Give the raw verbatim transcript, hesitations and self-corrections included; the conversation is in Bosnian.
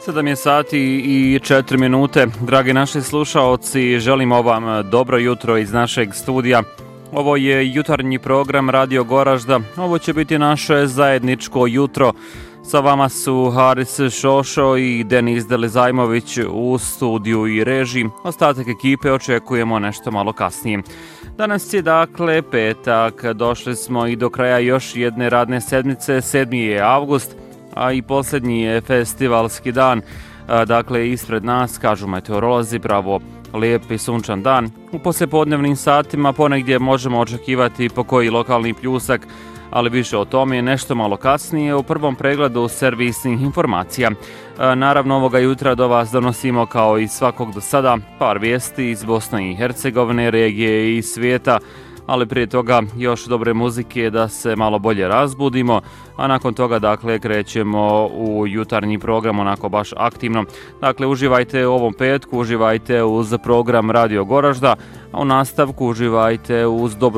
sedam je sati i četiri minute. Dragi naši slušaoci, želimo vam dobro jutro iz našeg studija. Ovo je jutarnji program Radio Goražda. Ovo će biti naše zajedničko jutro. Sa vama su Haris Šošo i Denis Delezajmović u studiju i režiji. Ostatak ekipe očekujemo nešto malo kasnije. Danas je dakle petak. Došli smo i do kraja još jedne radne sedmice. sedmi je avgust, a i posljednji je festivalski dan. Dakle, ispred nas, kažu meteorolozi, pravo lijep i sunčan dan. U poslijepodnevnim satima ponegdje možemo očekivati po koji lokalni pljusak, ali više o tome je nešto malo kasnije u prvom pregledu servisnih informacija. Naravno, ovoga jutra do vas donosimo kao i svakog do sada par vijesti iz Bosne i Hercegovine, regije i svijeta, ali prije toga još dobre muzike da se malo bolje razbudimo, a nakon toga dakle krećemo u jutarnji program onako baš aktivno. Dakle, uživajte u ovom petku, uživajte uz program Radio Goražda, a u nastavku uživajte uz dobro